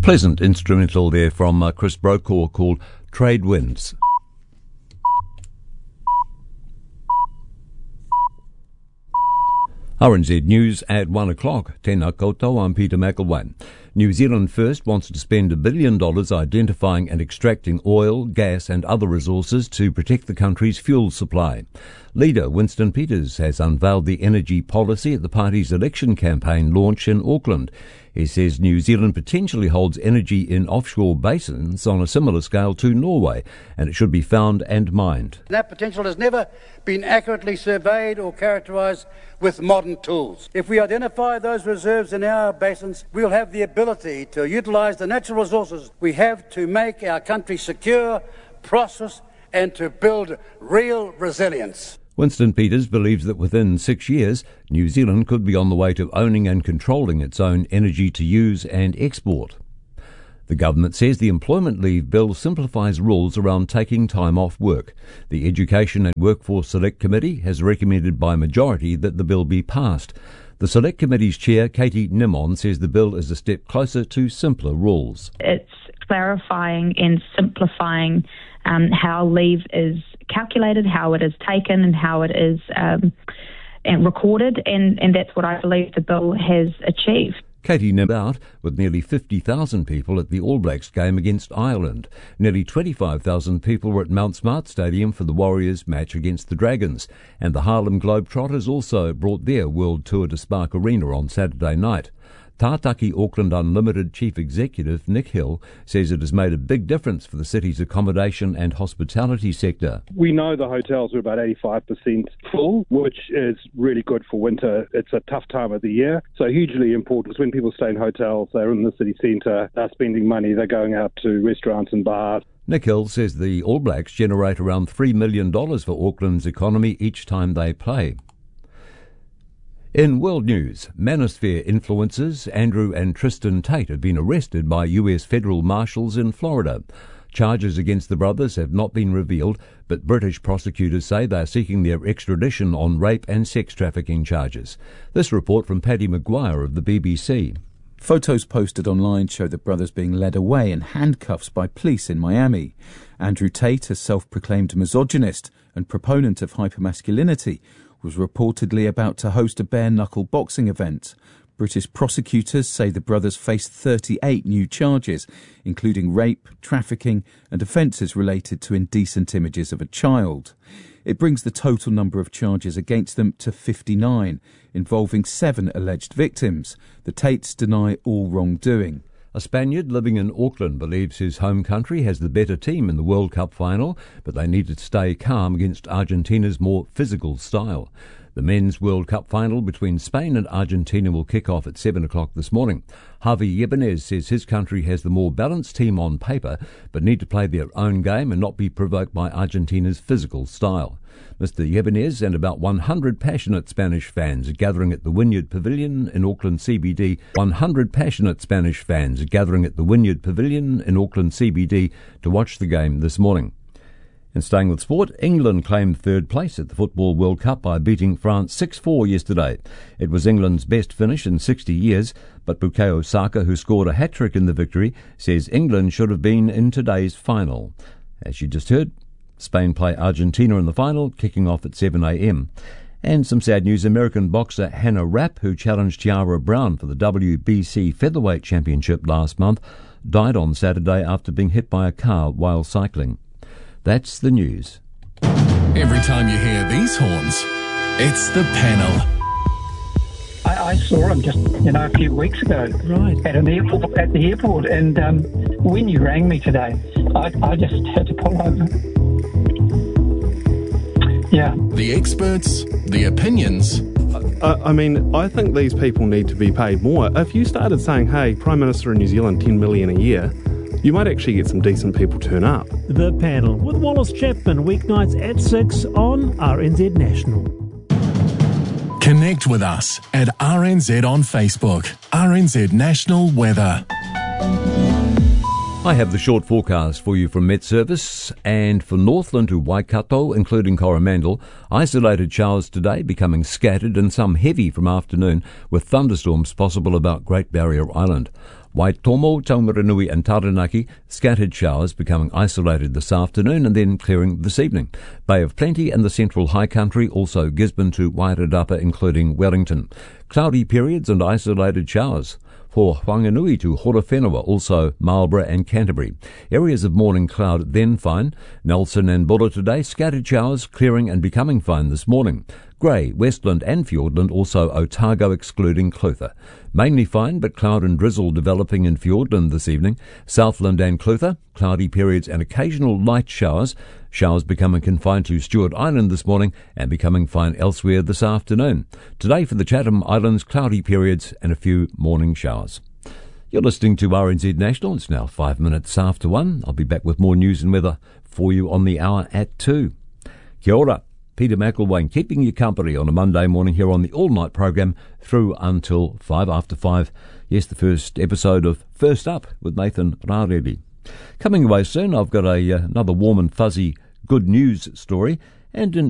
Pleasant instrumental there from Chris Brokaw called Trade Winds. RNZ News at 1 o'clock. Tēnā koutou, I'm Peter McElwain. New Zealand First wants to spend $1 billion identifying and extracting oil, gas and other resources to protect the country's fuel supply. Leader Winston Peters has unveiled the energy policy at the party's election campaign launch in Auckland. He says New Zealand potentially holds energy in offshore basins on a similar scale to Norway, and it should be found and mined. That potential has never been accurately surveyed or characterised with modern tools. If we identify those reserves in our basins, we'll have the ability to utilise the natural resources we have to make our country secure, prosperous and to build real resilience. Winston Peters believes that within 6 years, New Zealand could be on the way to owning and controlling its own energy to use and export. The government says the Employment Leave Bill simplifies rules around taking time off work. The Education and Workforce Select Committee has recommended by majority that the bill be passed. The Select Committee's chair, Katie Nimon, says the bill is a step closer to simpler rules. It's clarifying and simplifying how leave is calculated, how it is taken and how it is recorded, and that's what I believe the bill has achieved. Katie Nimon out with nearly 50,000 people at the All Blacks game against Ireland. Nearly 25,000 people were at Mount Smart Stadium for the Warriors match against the Dragons. And the Harlem Globetrotters also brought their world tour to Spark Arena on Saturday night. Tātaki Auckland Unlimited Chief Executive Nick Hill says it has made a big difference for the city's accommodation and hospitality sector. We know the hotels are about 85% full, which is really good for winter. It's a tough time of the year, so hugely important. When people stay in hotels, they're in the city centre, they're spending money, they're going out to restaurants and bars. Nick Hill says the All Blacks generate around $3 million for Auckland's economy each time they play. In world news, Manosphere influencers Andrew and Tristan Tate have been arrested by US federal marshals in Florida. Charges against the brothers have not been revealed, but British prosecutors say they are seeking their extradition on rape and sex trafficking charges. This report from Paddy Maguire of the BBC. Photos posted online show the brothers being led away in handcuffs by police in Miami. Andrew Tate, a self-proclaimed misogynist and proponent of hypermasculinity, was reportedly about to host a bare-knuckle boxing event. British prosecutors say the brothers faced 38 new charges, including rape, trafficking and offences related to indecent images of a child. It brings the total number of charges against them to 59, involving 7 alleged victims. The Tates deny all wrongdoing. A Spaniard living in Auckland believes his home country has the better team in the World Cup final, but they need to stay calm against Argentina's more physical style. The men's World Cup final between Spain and Argentina will kick off at 7 o'clock this morning. Javi Ibanez says his country has the more balanced team on paper, but need to play their own game and not be provoked by Argentina's physical style. Mr. Ibanez and about 100 passionate Spanish fans are gathering at the Wynyard Pavilion in Auckland CBD. 100 passionate Spanish fans are gathering at the Wynyard Pavilion in Auckland CBD to watch the game this morning. And staying with sport, England claimed third place at the Football World Cup by beating France 6-4 yesterday. It was England's best finish in 60 years, but Bukayo Saka, who scored a hat-trick in the victory, says England should have been in today's final. As you just heard, Spain play Argentina in the final, kicking off at 7 a.m. And some sad news, American boxer Hannah Rapp, who challenged Tiara Brown for the WBC Featherweight Championship last month, died on Saturday after being hit by a car while cycling. That's the news. Every time you hear these horns, it's the panel. I saw him just, a few weeks ago, right, at the airport, and when you rang me today, I just had to pull over. Yeah. The experts, the opinions. I think these people need to be paid more. If you started saying, hey, Prime Minister in New Zealand, $10 million a year, you might actually get some decent people turn up. The Panel with Wallace Chapman, weeknights at 6 on RNZ National. Connect with us at RNZ on Facebook. RNZ National Weather. I have the short forecast for you from Met Service, and for Northland to Waikato, including Coromandel, isolated showers today becoming scattered and some heavy from afternoon, with thunderstorms possible about Great Barrier Island. Waitomo, Taumaranui and Taranaki, scattered showers becoming isolated this afternoon and then clearing this evening. Bay of Plenty and the Central High Country, also Gisborne to Wairadapa, including Wellington. Cloudy periods and isolated showers. For Whanganui to Horowhenua, also Marlborough and Canterbury. Areas of morning cloud, then fine. Nelson and Buller today, scattered showers, clearing and becoming fine this morning. Grey, Westland and Fiordland, also Otago excluding Clutha. Mainly fine, but cloud and drizzle developing in Fiordland this evening. Southland and Clutha, cloudy periods and occasional light showers. Showers becoming confined to Stewart Island this morning and becoming fine elsewhere this afternoon. Today for the Chatham Islands, cloudy periods and a few morning showers. You're listening to RNZ National. It's now 5 minutes after 1. I'll be back with more news and weather for you on the hour at 2. Kia ora. Peter McElwain keeping you company on a Monday morning here on the all-night program through until 5 after 5. Yes, the first episode of First Up with Nathan Rareli. Coming away soon, I've got another warm and fuzzy good news story and an